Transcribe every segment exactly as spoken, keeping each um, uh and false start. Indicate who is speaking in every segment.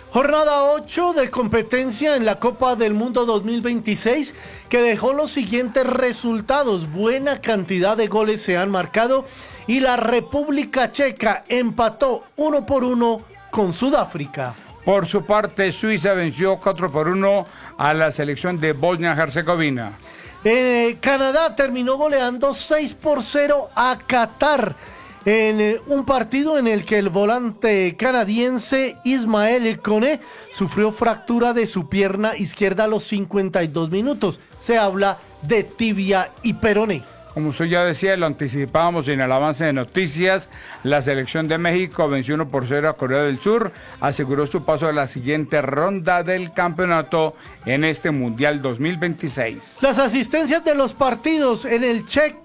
Speaker 1: Jornada ocho de competencia en la Copa del Mundo dos mil veintiséis que dejó los siguientes resultados. Buena cantidad de goles se han marcado y la República Checa empató uno por uno con Sudáfrica.
Speaker 2: Por su parte, Suiza venció cuatro por uno a la selección de Bosnia-Herzegovina.
Speaker 1: Eh, Canadá terminó goleando seis por cero a Qatar en eh, un partido en el que el volante canadiense Ismael Koné sufrió fractura de su pierna izquierda a los cincuenta y dos minutos. Se habla de tibia y peroné.
Speaker 2: Como usted ya decía, lo anticipábamos en el avance de noticias, la selección de México venció uno por cero a Corea del Sur, aseguró su paso a la siguiente ronda del campeonato en este Mundial dos mil veintiséis.
Speaker 1: Las asistencias de los partidos en el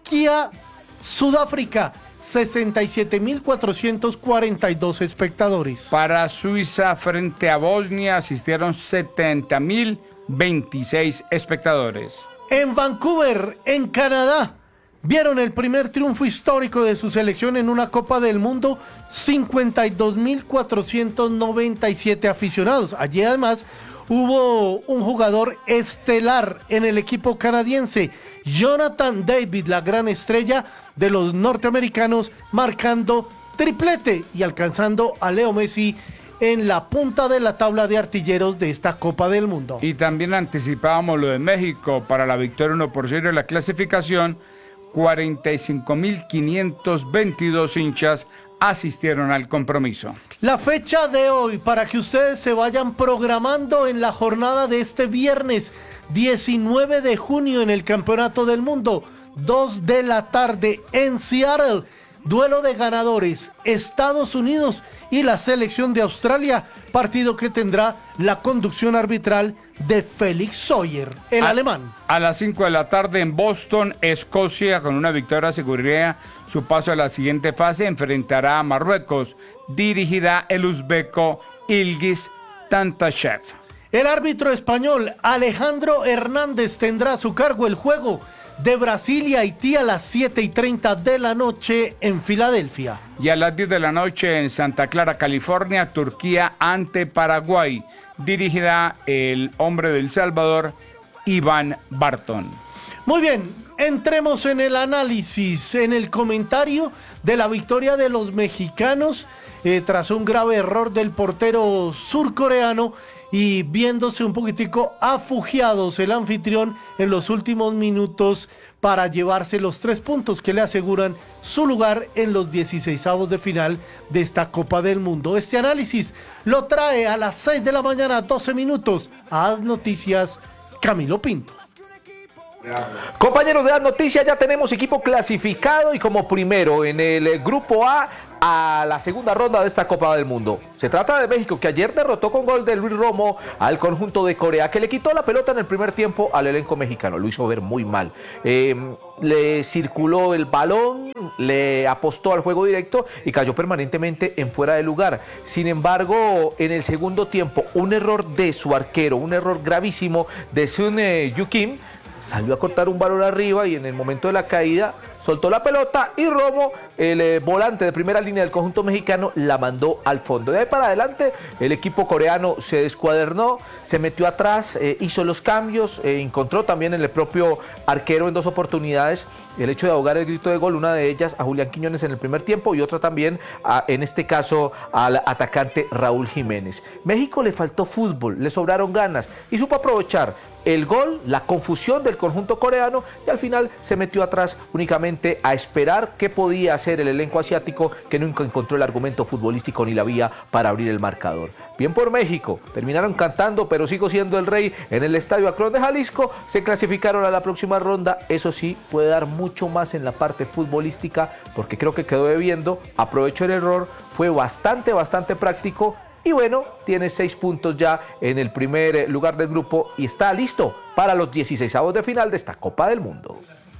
Speaker 1: Chequia-Sudáfrica, sesenta y siete mil cuatrocientos cuarenta y dos espectadores.
Speaker 2: Para Suiza frente a Bosnia asistieron setenta mil veintiséis espectadores.
Speaker 1: En Vancouver, en Canadá, vieron el primer triunfo histórico de su selección en una Copa del Mundo, cincuenta y dos mil cuatrocientos noventa y siete aficionados. Allí además hubo un jugador estelar en el equipo canadiense, Jonathan David, la gran estrella de los norteamericanos, marcando triplete y alcanzando a Leo Messi en la punta de la tabla de artilleros de esta Copa del Mundo.
Speaker 2: Y también anticipábamos lo de México para la victoria uno por cero en la clasificación. cuarenta y cinco mil quinientos veintidós hinchas asistieron al compromiso.
Speaker 1: La fecha de hoy, para que ustedes se vayan programando en la jornada de este viernes diecinueve de junio en el Campeonato del Mundo, dos de la tarde en Seattle, duelo de ganadores, Estados Unidos y la selección de Australia, partido que tendrá la conducción arbitral de Félix Sawyer, el
Speaker 2: a,
Speaker 1: alemán.
Speaker 2: A las cinco de la tarde en Boston, Escocia, con una victoria aseguraría su paso a la siguiente fase, enfrentará a Marruecos, dirigirá el uzbeco Ilgiz Tantashev.
Speaker 1: El árbitro español Alejandro Hernández tendrá a su cargo el juego de Brasil y Haití a las siete y treinta de la noche en Filadelfia.
Speaker 2: Y a las diez de la noche en Santa Clara, California, Turquía ante Paraguay. Dirigirá el hombre del Salvador, Iván Barton.
Speaker 1: Muy bien, entremos en el análisis, en el comentario de la victoria de los mexicanos eh, tras un grave error del portero surcoreano y viéndose un poquitico afugiados el anfitrión en los últimos minutos para llevarse los tres puntos que le aseguran su lugar en los dieciseisavos de final de esta Copa del Mundo. Este análisis lo trae a las seis de la mañana, doce minutos, a Haz Noticias, Camilo Pinto.
Speaker 3: Compañeros de Haz Noticias, ya tenemos equipo clasificado y como primero en el grupo A a la segunda ronda de esta Copa del Mundo. Se trata de México, que ayer derrotó con gol de Luis Romo al conjunto de Corea, que le quitó la pelota en el primer tiempo al elenco mexicano. Lo hizo ver muy mal. Eh, le circuló el balón, le apostó al juego directo y cayó permanentemente en fuera de lugar. Sin embargo, en el segundo tiempo, un error de su arquero, un error gravísimo de Sun Yu Kim, salió a cortar un balón arriba y en el momento de la caída soltó la pelota y Romo, el eh, volante de primera línea del conjunto mexicano, la mandó al fondo. De ahí para adelante el equipo coreano se descuadernó, se metió atrás, eh, hizo los cambios, eh, encontró también en el propio arquero en dos oportunidades el hecho de ahogar el grito de gol, una de ellas a Julián Quiñones en el primer tiempo y otra también a, en este caso al atacante Raúl Jiménez. México le faltó fútbol, le sobraron ganas y supo aprovechar el gol, la confusión del conjunto coreano y al final se metió atrás únicamente a esperar qué podía hacer el elenco asiático, que nunca encontró el argumento futbolístico ni la vía para abrir el marcador. Bien por México, terminaron cantando, pero sigo siendo el rey en el Estadio Akron de Jalisco, se clasificaron a la próxima ronda. Eso sí, puede dar mucho más en la parte futbolística porque creo que quedó debiendo, aprovechó el error, fue bastante, bastante práctico. Y bueno, tiene seis puntos ya en el primer lugar del grupo y está listo para los dieciseisavos de final de esta Copa del Mundo.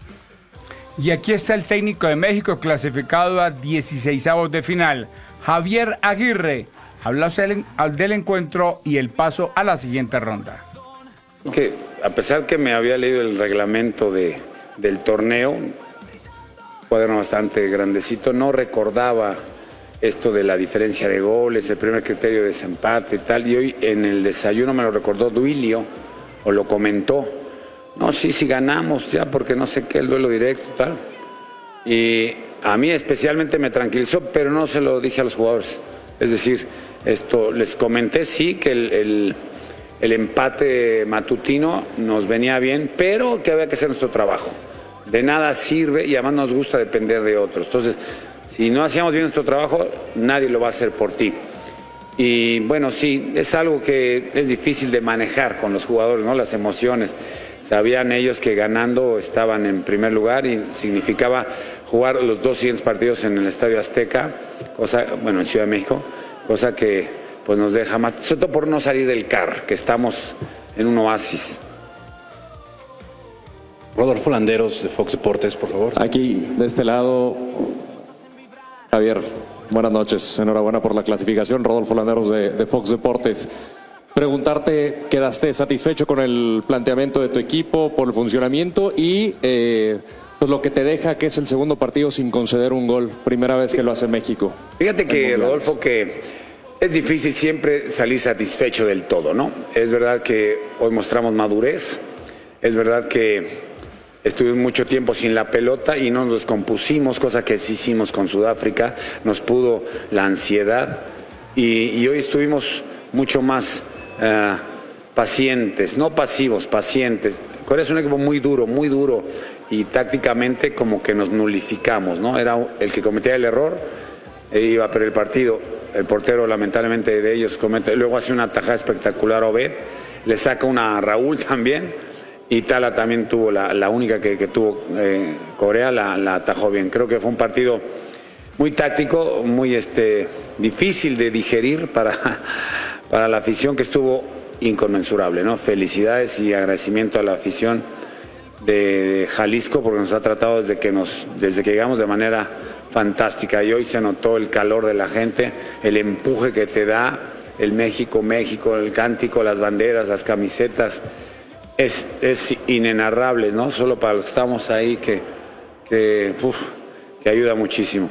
Speaker 2: Y aquí está el técnico de México clasificado a dieciseisavos de final, Javier Aguirre. Habló del encuentro y el paso a la siguiente ronda.
Speaker 4: Que a pesar que me había leído el reglamento de, del torneo, un cuaderno bastante grandecito, no recordaba esto de la diferencia de goles, el primer criterio de desempate y tal. Y hoy en el desayuno me lo recordó Duilio, o lo comentó. No, sí, sí ganamos ya, porque no sé qué, el duelo directo y tal. Y a mí especialmente me tranquilizó, pero no se lo dije a los jugadores. Es decir, esto les comenté, sí, que el, el, el empate matutino nos venía bien, pero que había que hacer nuestro trabajo. De nada sirve y además nos gusta depender de otros. Entonces, si no hacíamos bien nuestro trabajo, nadie lo va a hacer por ti. Y bueno, sí, es algo que es difícil de manejar con los jugadores, ¿no? Las emociones. Sabían ellos que ganando estaban en primer lugar y significaba jugar los dos siguientes partidos en el Estadio Azteca, cosa, bueno, en Ciudad de México, cosa que pues nos deja más, sobre todo por no salir del C A R, que estamos en un oasis.
Speaker 5: Rodolfo Landeros de Fox Deportes, por favor.
Speaker 6: Aquí, de este lado, Javier, buenas noches. Enhorabuena por la clasificación. Rodolfo Landeros de, de Fox Deportes. Preguntarte, ¿quedaste satisfecho con el planteamiento de tu equipo, por el funcionamiento y eh, pues lo que te deja, que es el segundo partido sin conceder un gol? Primera vez que lo hace México.
Speaker 4: Fíjate que, Rodolfo, que es difícil siempre salir satisfecho del todo, ¿no? Es verdad que hoy mostramos madurez, es verdad que estuvimos mucho tiempo sin la pelota y no nos descompusimos, cosa que sí hicimos con Sudáfrica, nos pudo la ansiedad y, y hoy estuvimos mucho más uh, pacientes, no pasivos, pacientes. Corea es un equipo muy duro, muy duro y tácticamente como que nos nulificamos, ¿no? Era el que cometía el error, e iba a perder el partido. El portero lamentablemente de ellos comete, luego hace una tajada espectacular a Obed, le saca una a Raúl también. Y Tala también tuvo la, la única que, que tuvo eh, Corea, la, la atajó bien. Creo que fue un partido muy táctico, muy este, difícil de digerir para, para la afición, que estuvo inconmensurable, ¿no? Felicidades y agradecimiento a la afición de, de Jalisco, porque nos ha tratado desde que, nos, desde que llegamos de manera fantástica. Y hoy se notó el calor de la gente, el empuje que te da el México, México, el cántico, las banderas, las camisetas. Es, es inenarrable, ¿no? Solo para los que estamos ahí, que, que, uf, que ayuda muchísimo.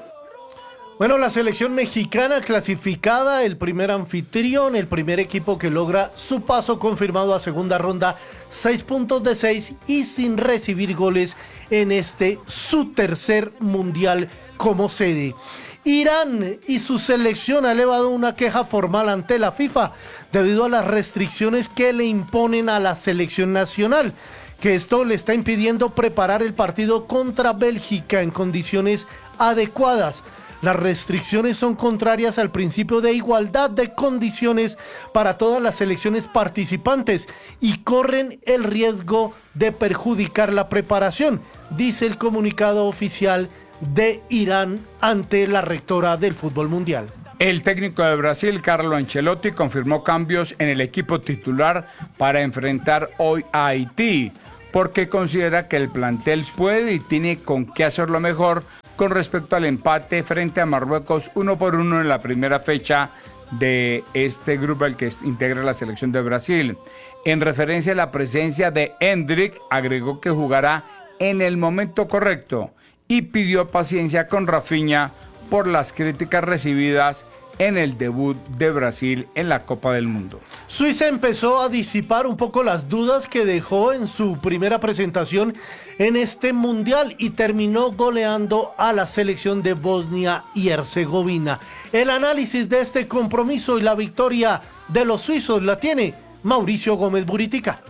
Speaker 1: Bueno, la selección mexicana clasificada, el primer anfitrión, el primer equipo que logra su paso confirmado a segunda ronda, seis puntos de seis y sin recibir goles en este su tercer mundial como sede. Irán y su selección ha elevado una queja formal ante la FIFA debido a las restricciones que le imponen a la selección nacional, que esto le está impidiendo preparar el partido contra Bélgica en condiciones adecuadas. Las restricciones son contrarias al principio de igualdad de condiciones para todas las selecciones participantes y corren el riesgo de perjudicar la preparación, dice el comunicado oficial de Irán ante la rectora del fútbol mundial.
Speaker 2: El técnico de Brasil, Carlo Ancelotti, confirmó cambios en el equipo titular para enfrentar hoy a Haití, porque considera que el plantel puede y tiene con qué hacerlo mejor con respecto al empate frente a Marruecos uno por uno en la primera fecha de este grupo al que integra la selección de Brasil. En referencia a la presencia de Endrick, agregó que jugará en el momento correcto y pidió paciencia con Rafinha por las críticas recibidas en el debut de Brasil en la Copa del Mundo.
Speaker 1: Suiza empezó a disipar un poco las dudas que dejó en su primera presentación en este mundial y terminó goleando a la selección de Bosnia y Herzegovina. El análisis de este compromiso y la victoria de los suizos la tiene Mauricio Gómez Buritica.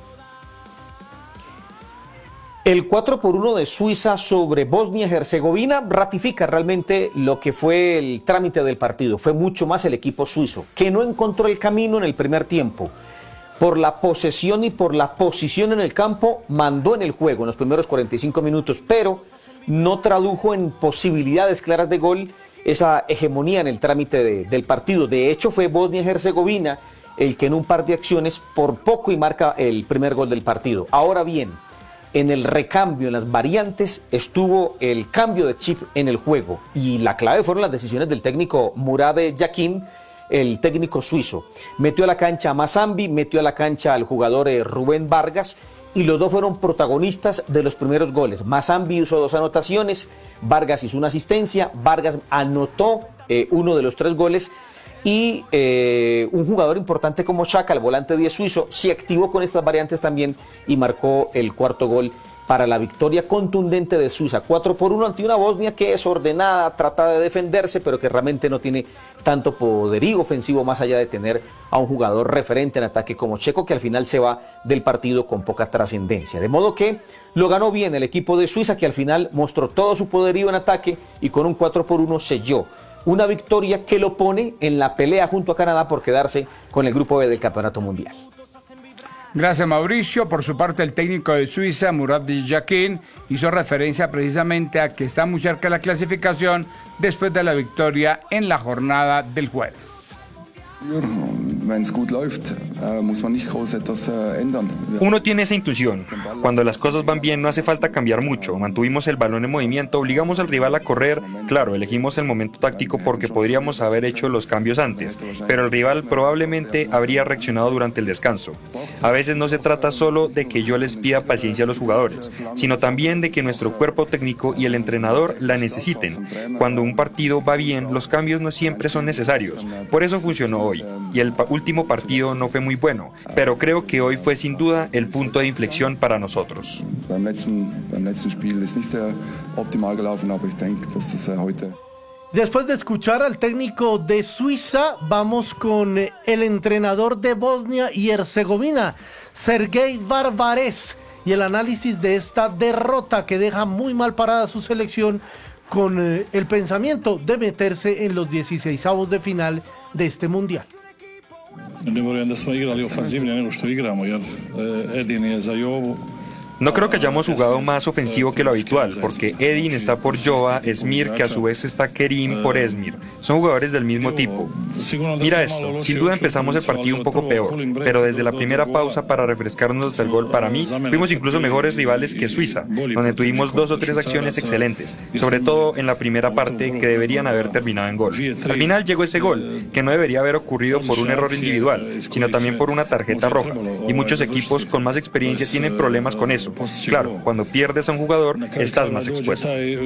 Speaker 7: El cuatro por uno de Suiza sobre Bosnia y Herzegovina ratifica realmente lo que fue el trámite del partido. Fue mucho más el equipo suizo, que no encontró el camino en el primer tiempo. Por la posesión y por la posición en el campo, mandó en el juego en los primeros cuarenta y cinco minutos, pero no tradujo en posibilidades claras de gol esa hegemonía en el trámite de, del partido. De hecho, fue Bosnia y Herzegovina el que en un par de acciones por poco y marca el primer gol del partido. Ahora bien, en el recambio, en las variantes, estuvo el cambio de chip en el juego. Y la clave fueron las decisiones del técnico Murad Yakin, el técnico suizo. Metió a la cancha a Mazambi, metió a la cancha al jugador eh, Rubén Vargas, y los dos fueron protagonistas de los primeros goles. Mazambi hizo dos anotaciones, Vargas hizo una asistencia, Vargas anotó eh, uno de los tres goles. Y eh, un jugador importante como Xhaka, el volante diez suizo, se activó con estas variantes también y marcó el cuarto gol para la victoria contundente de Suiza, cuatro por uno ante una Bosnia que es ordenada, trata de defenderse, pero que realmente no tiene tanto poderío ofensivo más allá de tener a un jugador referente en ataque como Checo, que al final se va del partido con poca trascendencia. De modo que lo ganó bien el equipo de Suiza, que al final mostró todo su poderío en ataque y con un cuatro por uno selló una victoria que lo pone en la pelea junto a Canadá por quedarse con el grupo B del Campeonato Mundial.
Speaker 2: Gracias, Mauricio. Por su parte, el técnico de Suiza, Murat Yakin, hizo referencia precisamente a que está muy cerca de la clasificación después de la victoria en la jornada del jueves.
Speaker 8: Uno tiene esa intuición. Cuando las cosas van bien no hace falta cambiar mucho. Mantuvimos el balón en movimiento, obligamos al rival a correr. Claro, elegimos el momento táctico porque podríamos haber hecho los cambios antes, pero el rival probablemente habría reaccionado durante el descanso. A veces no se trata solo de que yo les pida paciencia a los jugadores, sino también de que nuestro cuerpo técnico y el entrenador la necesiten. Cuando un partido va bien, los cambios no siempre son necesarios. Por eso funcionó hoy. Y el último partido no fue muy bueno, pero creo que hoy fue sin duda el punto de inflexión para nosotros.
Speaker 1: Después de escuchar al técnico de Suiza, vamos con el entrenador de Bosnia y Herzegovina, Sergei Barbarez, y el análisis de esta derrota que deja muy mal parada su selección con el pensamiento de meterse en los dieciseisavos de final de este mundial.
Speaker 8: No creo que hayamos jugado más ofensivo que lo habitual, porque Edin está por Jova, Esmir, que a su vez está Kerim por Esmir. Son jugadores del mismo tipo. Mira esto, sin duda empezamos el partido un poco peor, pero desde la primera pausa para refrescarnos hasta el gol, para mí, fuimos incluso mejores rivales que Suiza, donde tuvimos dos o tres acciones excelentes, sobre todo en la primera parte que deberían haber terminado en gol. Al final llegó ese gol, que no debería haber ocurrido por un error individual, sino también por una tarjeta roja, y muchos equipos con más experiencia tienen problemas con eso. Claro, cuando pierdes a un jugador, estás más expuesto.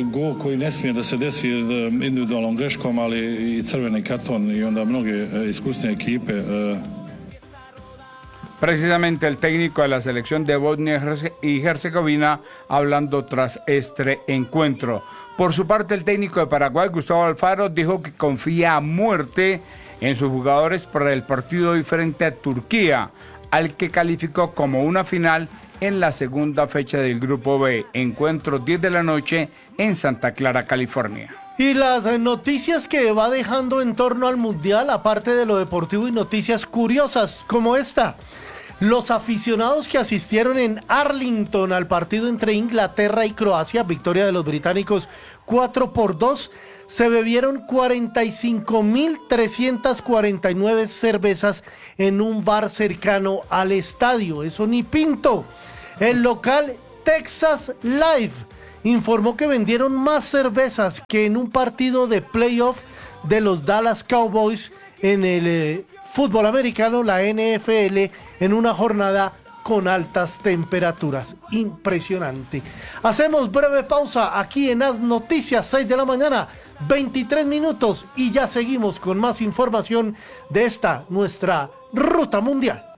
Speaker 2: Precisamente el técnico de la selección de Bosnia y Herzegovina hablando tras este encuentro. Por su parte, el técnico de Paraguay, Gustavo Alfaro, dijo que confía a muerte en sus jugadores para el partido hoy frente a Turquía, al que calificó como una final en la segunda fecha del Grupo B, encuentro diez de la noche en Santa Clara, California.
Speaker 1: Y las noticias que va dejando en torno al Mundial, aparte de lo deportivo, y noticias curiosas como esta. Los aficionados que asistieron en Arlington al partido entre Inglaterra y Croacia, victoria de los británicos cuatro por dos, se bebieron cuarenta y cinco mil trescientas cuarenta y nueve cervezas en un bar cercano al estadio. Eso ni pinto. El local Texas Live informó que vendieron más cervezas que en un partido de playoff de los Dallas Cowboys en el eh, fútbol americano, la N F L, en una jornada con altas temperaturas. Impresionante. Hacemos breve pausa aquí en As Noticias, seis de la mañana, veintitrés minutos, y ya seguimos con más información de esta nuestra ruta mundial.